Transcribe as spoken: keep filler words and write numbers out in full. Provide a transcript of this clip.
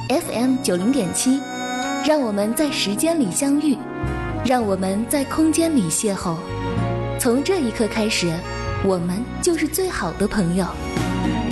F M 九零点七，让我们在时间里相遇，让我们在空间里邂逅。从这一刻开始，我们就是最好的朋友。